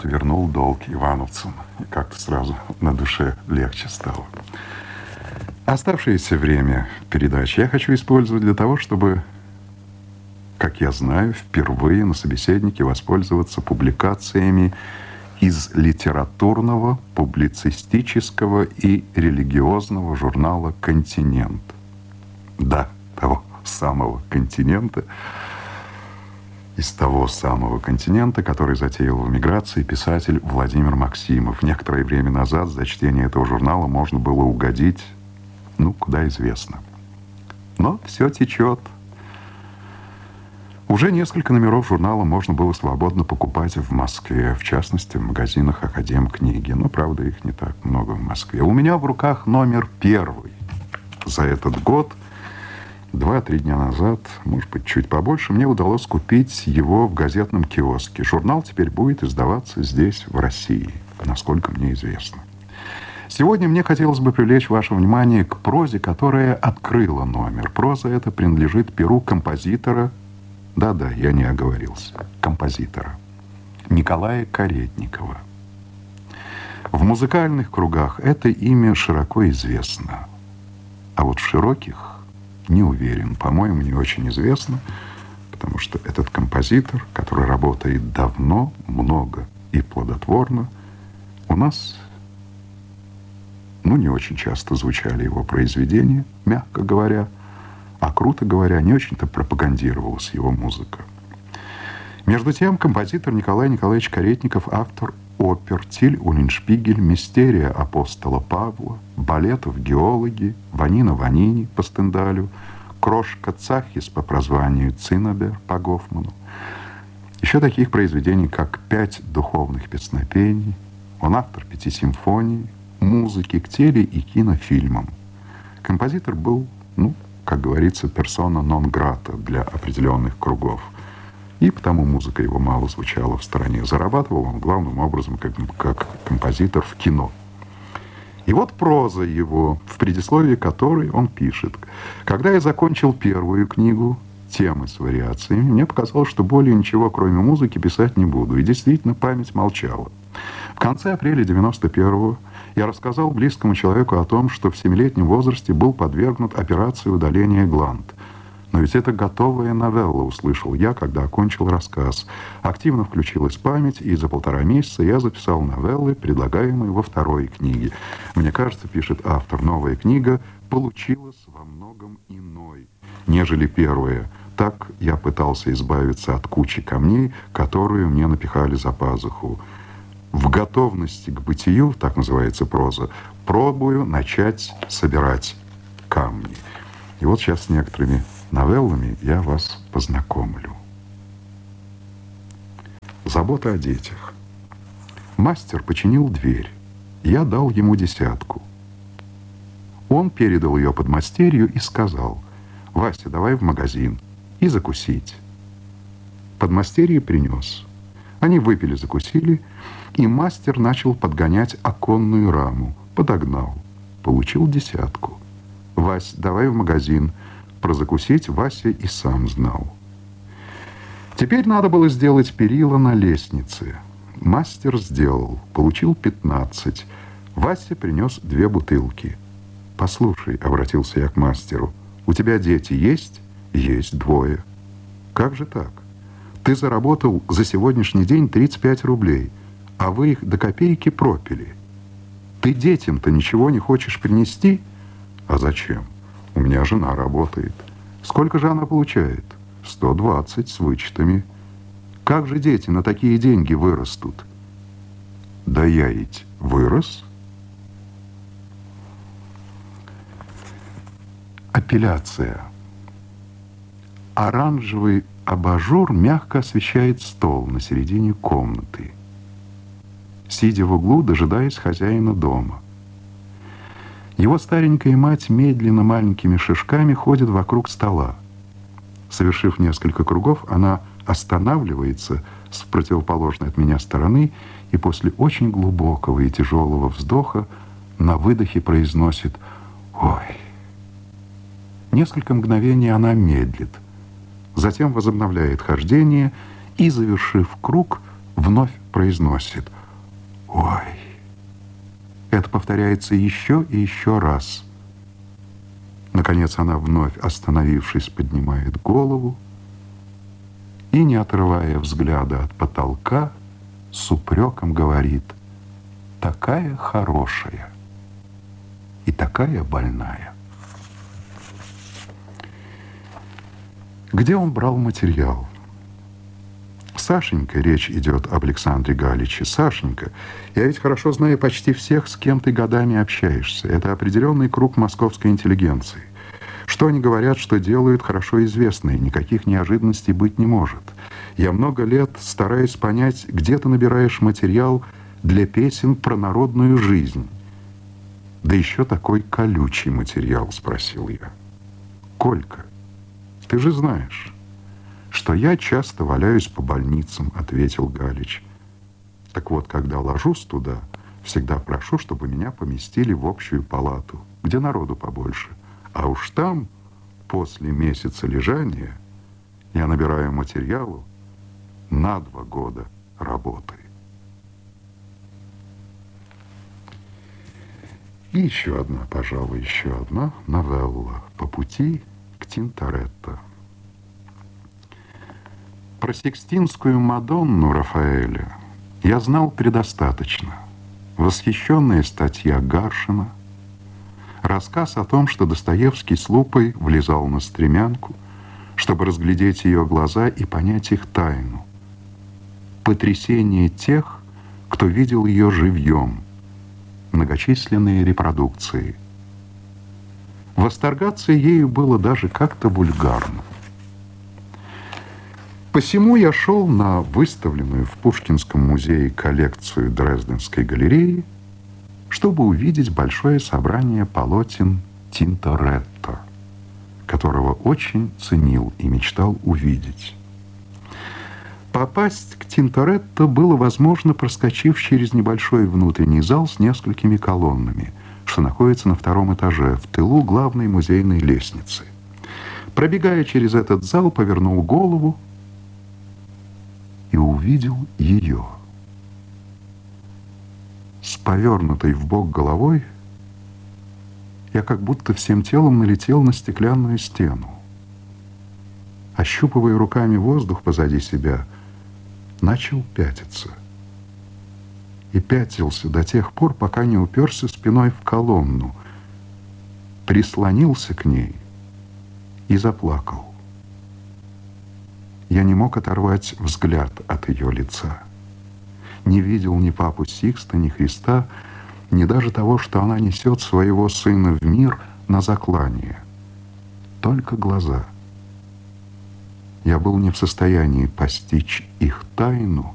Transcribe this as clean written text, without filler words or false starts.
год вернул долг ивановцам. И как-то сразу на душе легче стало. Оставшееся время передачи я хочу использовать для того, чтобы, как я знаю, впервые на собеседнике воспользоваться публикациями из литературного, публицистического и религиозного журнала «Континент». Да, того самого «Континента», из того самого «Континента», который затеял в эмиграции писатель Владимир Максимов. Некоторое время назад за чтение этого журнала можно было угодить, куда известно. Но все течет. Уже несколько номеров журнала можно было свободно покупать в Москве, в частности, в магазинах «Академкниги». Но, правда, их не так много в Москве. У меня в руках номер 1 за этот год. 2-3 дня назад, может быть, чуть побольше, мне удалось купить его в газетном киоске. Журнал теперь будет издаваться здесь, в России, насколько мне известно. Сегодня мне хотелось бы привлечь ваше внимание к прозе, которая открыла номер. Проза эта принадлежит перу композитора, да-да, я не оговорился, композитора Николая Каретникова. В музыкальных кругах это имя широко известно, а вот в широких не уверен, по-моему, не очень известно, потому что этот композитор, который работает давно, много и плодотворно, у нас, не очень часто звучали его произведения, мягко говоря, а круто говоря, не очень-то пропагандировалась его музыка. Между тем, композитор Николай Николаевич Каретников, автор опер «Тиль Уллиншпигель», «Мистерия апостола Павла», балетов «Геологи», «Ванина Ванини» по Стендалю, «Крошка Цахис» по прозванию «Циннабер» по Гофману. Еще таких произведений, как «5 духовных песнопений». Он автор 5 симфоний, музыки к теле- и кинофильмам. Композитор был, как говорится, персона нон-грата для определенных кругов. И потому музыка его мало звучала в стороне. Зарабатывал он главным образом как композитор в кино. И вот проза его, в предисловии которой он пишет: «Когда я закончил первую книгу «Темы с вариациями», мне показалось, что более ничего, кроме музыки, писать не буду. И действительно, память молчала. В конце апреля 91-го я рассказал близкому человеку о том, что в 7-летнем возрасте был подвергнут операции удаления гланд. Но ведь это готовая новелла, услышал я, когда окончил рассказ. Активно включилась память, и за 1,5 месяца я записал новеллы, предлагаемые во 2-й книге. Мне кажется, пишет автор, новая книга получилась во многом иной, нежели первая. Так я пытался избавиться от кучи камней, которые мне напихали за пазуху. В готовности к бытию, так называется проза, пробую начать собирать камни». И вот сейчас с некоторыми новеллами я вас познакомлю. Забота о детях. Мастер починил дверь. Я дал ему 10. Он передал ее подмастерью и сказал: «Вася, давай в магазин и закусить». Подмастерье принес. Они выпили, закусили, и мастер начал подгонять оконную раму. Подогнал. Получил 10. «Вась, давай в магазин». Про закусить Вася и сам знал. Теперь надо было сделать перила на лестнице. Мастер сделал. Получил 15. Вася принес 2 бутылки. «Послушай», — обратился я к мастеру, — «у тебя дети есть?» «Есть 2. «Как же так? Ты заработал за сегодняшний день 35 рублей, а вы их до копейки пропили. Ты детям-то ничего не хочешь принести?» «А зачем? У меня жена работает». «Сколько же она получает?» 120 с вычетами. «Как же дети на такие деньги вырастут?» «Да я ведь вырос». Апелляция. Оранжевый абажур мягко освещает стол на середине комнаты. Сидя в углу, дожидаясь хозяина дома. Его старенькая мать медленно маленькими шажками ходит вокруг стола. Совершив несколько кругов, она останавливается с противоположной от меня стороны и после очень глубокого и тяжелого вздоха на выдохе произносит: «Ой». Несколько мгновений она медлит, затем возобновляет хождение и, завершив круг, вновь произносит: «Ой». Это повторяется еще и еще раз. Наконец она, вновь остановившись, поднимает голову и, не отрывая взгляда от потолка, с упреком говорит: «Такая хорошая и такая больная». Где он брал материал? Сашенька, речь идет об Александре Галиче. Сашенька, я ведь хорошо знаю почти всех, с кем ты годами общаешься. Это определенный круг московской интеллигенции. Что они говорят, что делают, хорошо известно, и никаких неожиданностей быть не может. Я много лет стараюсь понять, где ты набираешь материал для песен про народную жизнь. Да еще такой колючий материал, спросил я. Колька, ты же знаешь, что я часто валяюсь по больницам, ответил Галич. Так вот, когда ложусь туда, всегда прошу, чтобы меня поместили в общую палату, где народу побольше. А уж там, после месяца лежания, я набираю материалу на 2 года работы. И еще одна, пожалуй, еще одна новелла «По пути к Тинторетто». Про Сикстинскую Мадонну Рафаэля я знал предостаточно. Восхищенная статья Гаршина, рассказ о том, что Достоевский с лупой влезал на стремянку, чтобы разглядеть ее глаза и понять их тайну. Потрясение тех, кто видел ее живьем, многочисленные репродукции. Восторгаться ею было даже как-то вульгарно. Посему я шел на выставленную в Пушкинском музее коллекцию Дрезденской галереи, чтобы увидеть большое собрание полотен Тинторетто, которого очень ценил и мечтал увидеть. Попасть к Тинторетто было возможно, проскочив через небольшой внутренний зал с несколькими колоннами, что находится на 2-м этаже, в тылу главной музейной лестницы. Пробегая через этот зал, повернул голову и увидел ее. С повернутой вбок головой я как будто всем телом налетел на стеклянную стену. Ощупывая руками воздух позади себя, начал пятиться. И пятился до тех пор, пока не уперся спиной в колонну, прислонился к ней и заплакал. Я не мог оторвать взгляд от ее лица. Не видел ни папу Сикста, ни Христа, ни даже того, что она несет своего сына в мир на заклание. Только глаза. Я был не в состоянии постичь их тайну